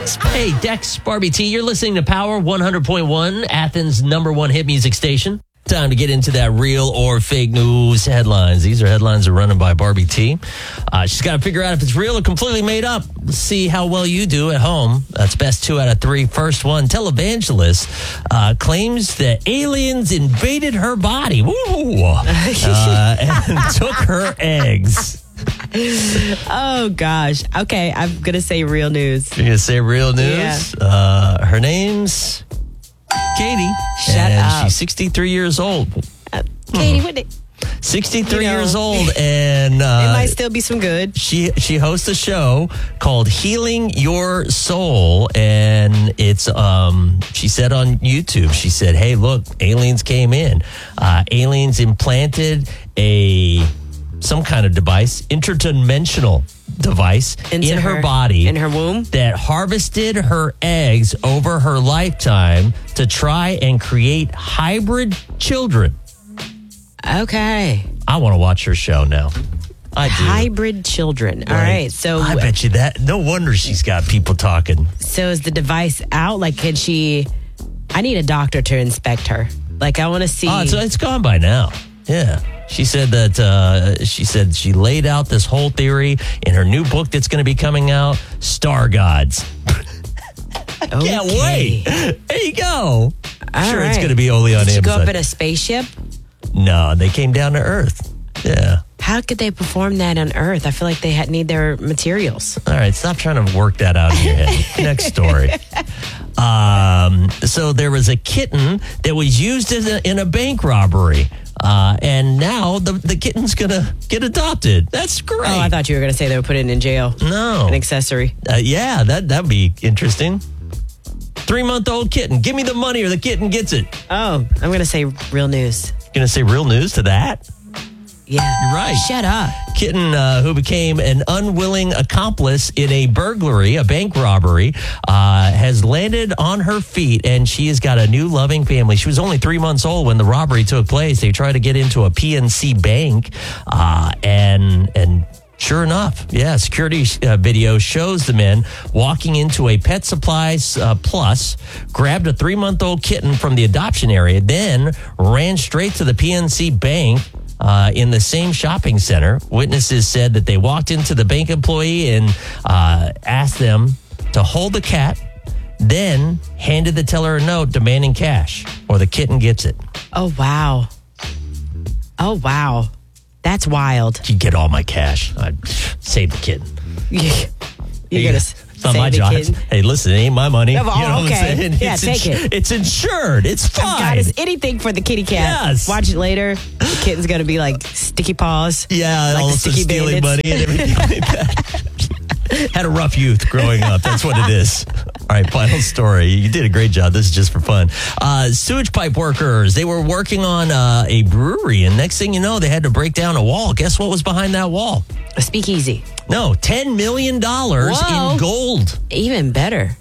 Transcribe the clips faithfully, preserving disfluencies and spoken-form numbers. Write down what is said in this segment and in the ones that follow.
Hey, Dex, Barbie T, you're listening to Power one hundred point one, Athens' number one hit music station. Time to get into that real or fake news headlines. These are headlines that are running by Barbie T. Uh, she's got to figure out if it's real or completely made up. Let's see how well you do at home. That's best two out of three. First one, televangelist uh, claims that aliens invaded her body. Woo! Uh, and took her eggs. Oh, gosh. Okay, I'm going to say real news. You're going to say real news? Yeah. Uh, her name's Katie. Shut and up. she's sixty-three years old. Uh, Katie, what did... sixty-three You know, years old, and uh, it might still be some good. she she hosts a show called Healing Your Soul, and it's um she said on YouTube, she said, hey, look, aliens came in. Uh, aliens implanted a some kind of device, interdimensional device Into in her, her- body, in her womb? that harvested her eggs over her lifetime to try and create hybrid children. Okay. I want to watch her show now. I do. Hybrid children. All right. So, I bet you that. No wonder she's got people talking. so is the device out? Like, can she... I need a doctor to inspect her. Like, I want to see... Oh, it's, it's gone by now. Yeah. She said that uh, she said she laid out this whole theory in her new book that's going to be coming out, Star Gods. Can't Okay. wait. There you go. All sure, right. it's going to be only on Did she Amazon. go up in a spaceship? No, they came down to Earth. Yeah. How could they perform that on Earth? I feel like they had, need their materials. All right, stop trying to work that out in your head. Next story. Um, so there was a kitten that was used in a, in a bank robbery. Uh, and now the, the kitten's going to get adopted. That's great. Oh, I thought you were going to say they were putting it in jail. No. An accessory. Uh, yeah, that, that'd be interesting. Three-month-old kitten. Give me the money or the kitten gets it. Oh, I'm going to say real news. Going to say real news to that? Yeah. You're right. Shut up. Kitten uh, who became an unwilling accomplice in a burglary, a bank robbery, uh, has landed on her feet, and she has got a new loving family. She was only three months old when the robbery took place. They tried to get into a P N C bank, uh, and and sure enough, yeah, security uh, video shows the men walking into a Pet Supplies uh, Plus, grabbed a three-month-old kitten from the adoption area, then ran straight to the P N C bank. Uh, in the same shopping center. Witnesses said that they walked into the bank employee and uh, asked them to hold the cat, then handed the teller a note demanding cash, or the kitten gets it. Oh, wow. Oh, wow. That's wild. You get all my cash. I'd save the kitten. You're going to It's not save my the job. kitten? Hey, listen, it ain't my money. Oh, You know what I'm okay. saying? Yeah, it's take it. It's insured. It's fine. God, it's anything for the kitty cat. Yes. Watch it later. The kitten's going to be like sticky paws. Yeah, like all the of sticky stealing bandits. money and everything like that. Had a rough youth growing up. That's what it is. All right, final story. You did a great job. This is just for fun. Uh, sewage pipe workers, they were working on uh, a brewery, and next thing you know, they had to break down a wall. Guess what was behind that wall? A speakeasy. No, ten million dollars Whoa. in gold. Even better.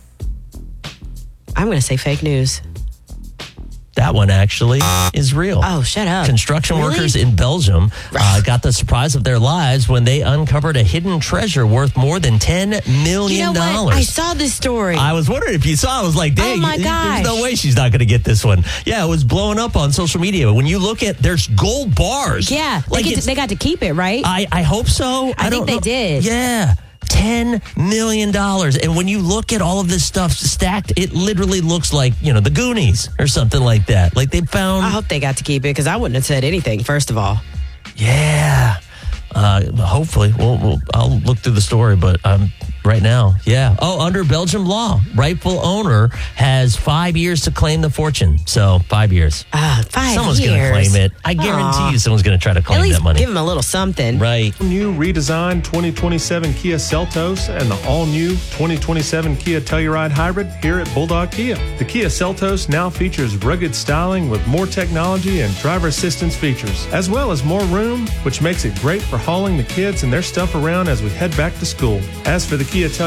I'm going to say fake news. That one actually is real. Oh, shut up. Construction Really? workers in Belgium uh, got the surprise of their lives when they uncovered a hidden treasure worth more than ten million You know dollars. what? I saw this story. I was wondering if you saw. I was like, dang, Oh, my there's gosh. no way she's not going to get this one. Yeah, it was blowing up on social media. When you look at, there's gold bars. yeah. They, like get to, it's- they got to keep it, right? I, I hope so. I, I don't think they know. did. Yeah. ten million dollars. And when you look at all of this stuff stacked, it literally looks like, you know, the Goonies or something like that. Like they found. I hope they got to keep it because I wouldn't have said anything, first of all. Yeah. Uh, hopefully. We'll, we'll, I'll look through the story, but um, right now, yeah. Oh, under Belgium law, rightful owner has five years to claim the fortune. So five years. Ah, five Someone's years. going to claim it. I guarantee Aw. you someone's going to try to claim At least that money. give them a little something. Right. New redesigned twenty twenty-seven Kia Seltos and the all-new twenty twenty-seven Kia Telluride Hybrid here at Bulldog Kia. The Kia Seltos now features rugged styling with more technology and driver assistance features, as well as more room, which makes it great for hauling the kids and their stuff around as we head back to school. As for the Kia Telluride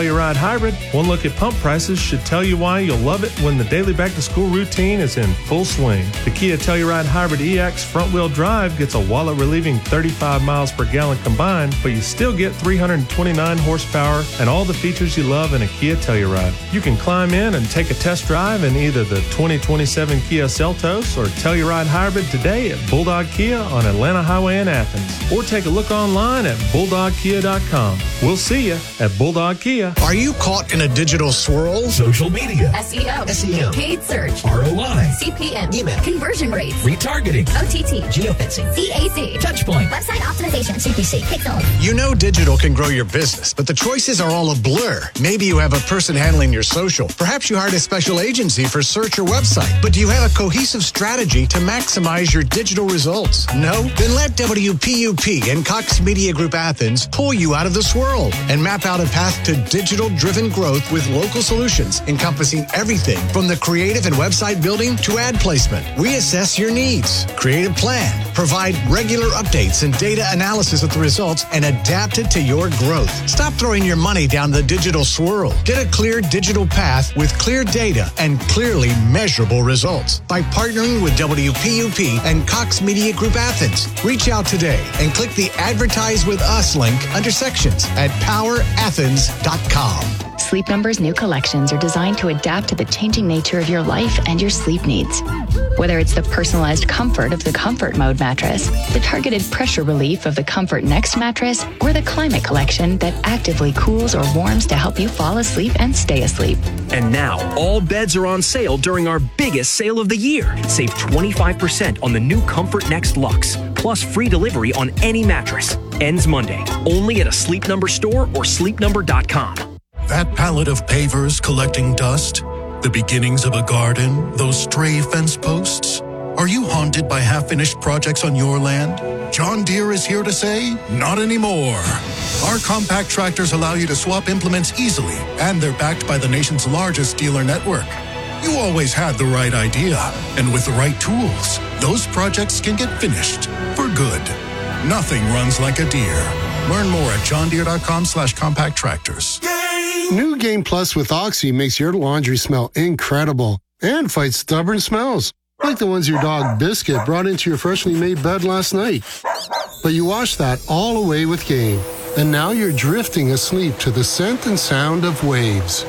Telluride Hybrid, one look at pump prices should tell you why you'll love it when the daily back-to-school routine is in full swing. The Kia Telluride Hybrid E X front-wheel drive gets a wallet-relieving thirty-five miles per gallon combined, but you still get three hundred twenty-nine horsepower and all the features you love in a Kia Telluride. You can climb in and take a test drive in either the twenty twenty-seven Kia Seltos or Telluride Hybrid today at Bulldog Kia on Atlanta Highway in Athens, or take a look online at bulldog kia dot com. We'll see you at Bulldog Kia. Are you caught in a digital swirl? Social media, S E O, S E M, paid search, R O I, C P M, email, conversion rates, retargeting, O T T, geofencing, C A C, touchpoint, website optimization, C P C, pixel. You know digital can grow your business, but the choices are all a blur. Maybe you have a person handling your social. Perhaps you hired a special agency for search or website. But do you have a cohesive strategy to maximize your digital results? No? Then let W P U P and Cox Media Group Athens pull you out of the swirl and map out a path to digital-driven growth with local solutions encompassing everything from the creative and website building to ad placement. We assess your needs, create a plan, provide regular updates and data analysis of the results, and adapt it to your growth. Stop throwing your money down the digital swirl. Get a clear digital path with clear data and clearly measurable results by partnering with W P U P and Cox Media Group Athens. Reach out today and click the Advertise with Us link under sections at power athens dot com. Sleep Number's new collections are designed to adapt to the changing nature of your life and your sleep needs. Whether it's the personalized comfort of the Comfort Mode mattress, the targeted pressure relief of the Comfort Next mattress, or the Climate Collection that actively cools or warms to help you fall asleep and stay asleep. And now, all beds are on sale during our biggest sale of the year. Save twenty-five percent on the new Comfort Next Luxe, plus free delivery on any mattress. Ends Monday, only at a Sleep Number store or sleep number dot com. That pallet of pavers collecting dust, the beginnings of a garden, those stray fence posts. Are you haunted by half-finished projects on your land? John Deere is here to say, not anymore. Our compact tractors allow you to swap implements easily, and they're backed by the nation's largest dealer network. You always had the right idea, and with the right tools, those projects can get finished for good. Nothing runs like a Deere. Learn more at john deere dot com slash compact tractors. New Game Plus with Oxy makes your laundry smell incredible and fights stubborn smells, like the ones your dog Biscuit brought into your freshly made bed last night. But you wash that all away with Game, and now you're drifting asleep to the scent and sound of waves.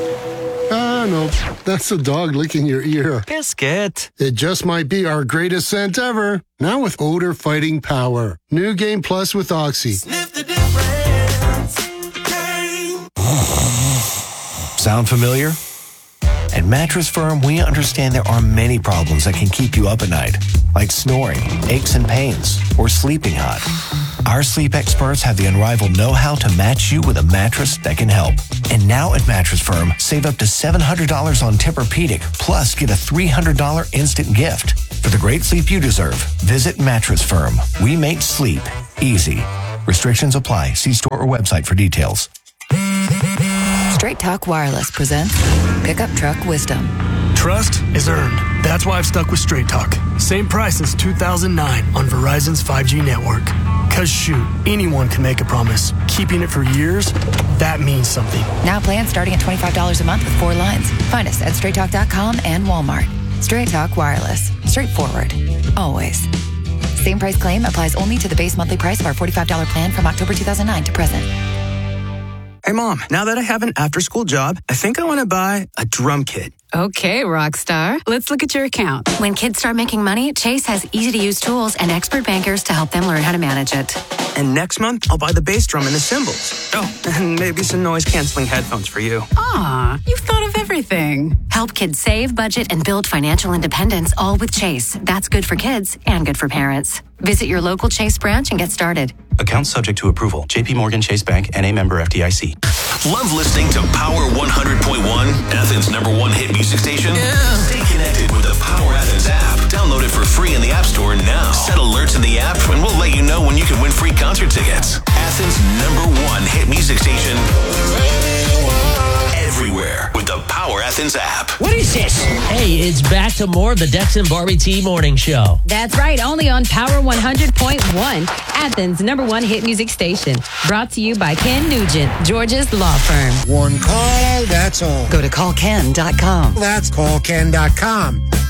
Ah, no, that's the dog licking your ear. Biscuit. It just might be our greatest scent ever. Now with odor-fighting power. New Game Plus with Oxy. Sniff the difference. Game. Sound familiar? At Mattress Firm, we understand there are many problems that can keep you up at night, like snoring, aches and pains, or sleeping hot. Our sleep experts have the unrivaled know-how to match you with a mattress that can help. And now at Mattress Firm, save up to seven hundred dollars on Tempur-Pedic, plus get a three hundred dollars instant gift. For the great sleep you deserve, visit Mattress Firm. We make sleep easy. Restrictions apply. See store or website for details. Straight Talk Wireless presents Pickup Truck Wisdom. Trust is earned. That's why I've stuck with Straight Talk. Same price since two thousand nine on Verizon's five G network. Cause shoot, anyone can make a promise. Keeping it for years, that means something. Now plans starting at twenty-five dollars a month with four lines. Find us at straight talk dot com and Walmart. Straight Talk Wireless. Straightforward. Always. Same price claim applies only to the base monthly price of our forty-five dollars plan from October two thousand nine to present. Hey, Mom, now that I have an after-school job, I think I want to buy a drum kit. Okay, Rockstar. Let's look at your account. When kids start making money, Chase has easy-to-use tools and expert bankers to help them learn how to manage it. And next month, I'll buy the bass drum and the cymbals. Oh, and maybe some noise-canceling headphones for you. Aw, you've thought of everything. Help kids save, budget, and build financial independence, all with Chase. That's good for kids and good for parents. Visit your local Chase branch and get started. Account subject to approval. J P Morgan Chase Bank, N A member F D I C. Love listening to Power one hundred point one, Athens' number one hit music station? Yeah. Stay connected with the Power Athens app. Download it for free in the App Store now. Set alerts in the app, and we'll let you know when you can win free concert tickets. Athens' number one hit music station. Everywhere with the Power Power Athens app. What is this? Hey, it's back to more of the Dex and Barbie T Morning Show. That's right, only on Power one hundred point one, Athens' number one hit music station. Brought to you by Ken Nugent, Georgia's law firm. One call, that's all. Go to call ken dot com. That's call ken dot com.